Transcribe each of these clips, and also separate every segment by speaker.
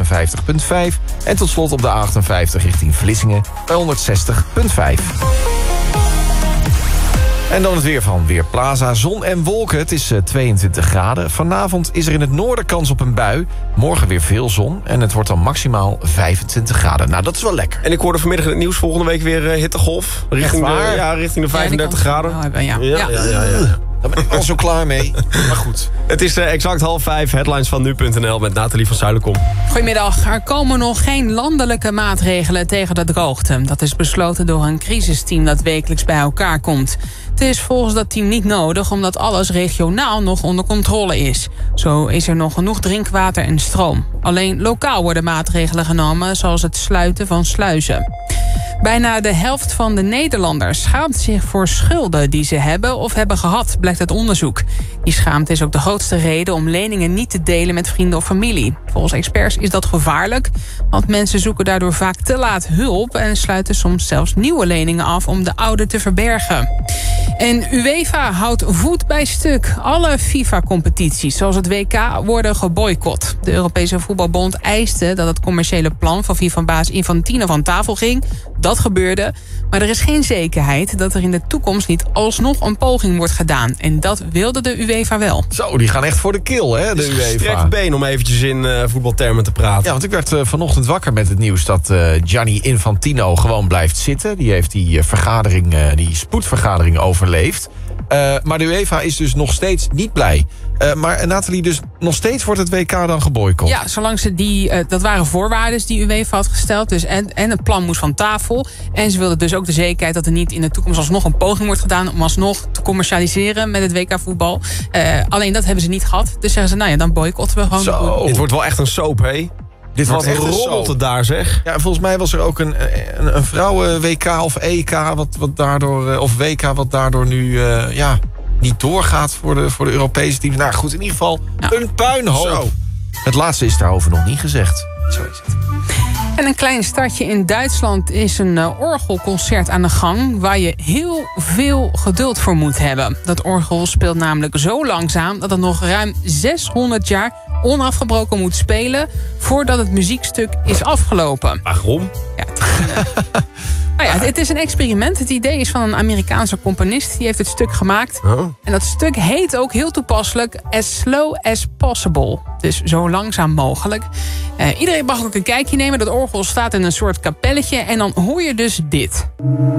Speaker 1: 57,5. En tot slot op de A58 richting Vlissingen bij 160,5. En dan het weer van Weerplaza. Zon en wolken, het is 22 graden. Vanavond is er in het noorden kans op een bui. Morgen weer veel zon en het wordt dan maximaal 25 graden. Nou, dat is wel lekker.
Speaker 2: En ik hoorde vanmiddag in het nieuws volgende week weer hittegolf. Richting de 35 graden.
Speaker 3: Ja.
Speaker 1: Daar ben ik al zo klaar mee. Maar goed.
Speaker 2: Het is exact 4:30. Headlines van nu.nl met Nathalie van Zuilenkom.
Speaker 3: Goedemiddag. Er komen nog geen landelijke maatregelen tegen de droogte. Dat is besloten door een crisisteam dat wekelijks bij elkaar komt. Het is volgens dat team niet nodig, omdat alles regionaal nog onder controle is. Zo is er nog genoeg drinkwater en stroom. Alleen lokaal worden maatregelen genomen, zoals het sluiten van sluizen. Bijna de helft van de Nederlanders schaamt zich voor schulden die ze hebben of hebben gehad, blijkt uit onderzoek. Die schaamte is ook de grootste reden om leningen niet te delen met vrienden of familie. Volgens experts is dat gevaarlijk, want mensen zoeken daardoor vaak te laat hulp en sluiten soms zelfs nieuwe leningen af om de oude te verbergen. En UEFA houdt voet bij stuk. Alle FIFA-competities, zoals het WK, worden geboycott. De Europese Voetbalbond eiste dat het commerciële plan van FIFA-baas Infantino van tafel ging. Dat gebeurde, maar er is geen zekerheid dat er in de toekomst niet alsnog een poging wordt gedaan. En dat wilde de UEFA wel.
Speaker 1: Zo, die gaan echt voor de kill, hè, de UEFA.
Speaker 2: Gestrekt been om eventjes in voetbaltermen te praten.
Speaker 1: Ja, want ik werd vanochtend wakker met het nieuws dat Gianni Infantino gewoon blijft zitten. Die heeft die die spoedvergadering overleefd. Maar de UEFA is dus nog steeds niet blij. Maar Nathalie, dus nog steeds wordt het WK dan geboycott?
Speaker 3: Ja, zolang ze dat waren voorwaarden die UEFA had gesteld. Dus en het plan moest van tafel. En ze wilden dus ook de zekerheid dat er niet in de toekomst alsnog een poging wordt gedaan om alsnog te commercialiseren met het WK voetbal. Alleen dat hebben ze niet gehad. Dus zeggen ze, nou ja, dan boycotten we gewoon.
Speaker 2: Zo. Dit wordt wel echt een soap, hé?
Speaker 1: Dit
Speaker 2: wordt echt rommelt het daar, zeg.
Speaker 1: Ja, volgens mij was er ook een vrouwen-WK of EK wat daardoor, of WK wat daardoor nu niet doorgaat voor de Europese teams. Nou goed, in ieder geval een puinhoop. Zo. Het laatste is daarover nog niet gezegd. Zo is het.
Speaker 3: En een klein stadje in Duitsland is een orgelconcert aan de gang waar je heel veel geduld voor moet hebben. Dat orgel speelt namelijk zo langzaam dat het nog ruim 600 jaar onafgebroken moet spelen voordat het muziekstuk is afgelopen.
Speaker 2: Waarom?
Speaker 3: Ja, het is een experiment. Het idee is van een Amerikaanse componist. Die heeft het stuk gemaakt.
Speaker 2: Oh.
Speaker 3: En dat stuk heet ook heel toepasselijk As Slow As Possible. Dus zo langzaam mogelijk. Iedereen mag ook een kijkje nemen. Dat orgel staat in een soort kapelletje. En dan hoor je dus dit.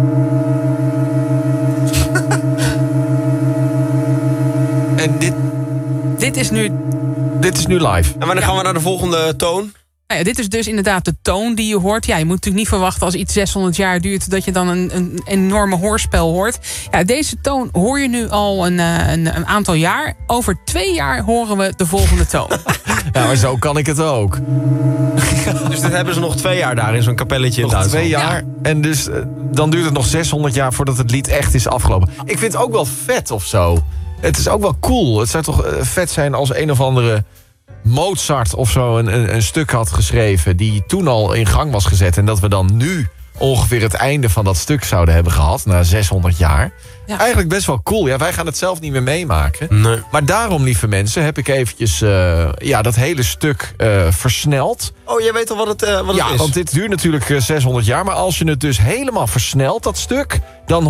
Speaker 1: En
Speaker 3: Dit is nu
Speaker 1: live.
Speaker 2: En wanneer gaan we naar de volgende toon?
Speaker 3: Nou ja, dit is dus inderdaad de toon die je hoort. Ja, je moet natuurlijk niet verwachten als iets 600 jaar duurt dat je dan een enorme hoorspel hoort. Ja, deze toon hoor je nu al een aantal jaar. Over 2 jaar horen we de volgende toon.
Speaker 1: Ja, maar zo kan ik het ook.
Speaker 2: Dus dit hebben ze nog 2 jaar daar in zo'n kapelletje in
Speaker 1: nog
Speaker 2: Duitsland.
Speaker 1: 2 jaar. Ja. En dus dan duurt het nog 600 jaar voordat het lied echt is afgelopen. Ik vind het ook wel vet of zo. Het is ook wel cool. Het zou toch vet zijn als een of andere Mozart of zo een stuk had geschreven die toen al in gang was gezet. En dat we dan nu ongeveer het einde van dat stuk zouden hebben gehad na 600 jaar. Ja. Eigenlijk best wel cool. Ja, wij gaan het zelf niet meer meemaken.
Speaker 2: Nee.
Speaker 1: Maar daarom, lieve mensen, heb ik eventjes dat hele stuk versneld.
Speaker 2: Oh, jij weet al wat het is?
Speaker 1: Ja, want dit duurt natuurlijk 600 jaar. Maar als je het dus helemaal versnelt, dat stuk, dan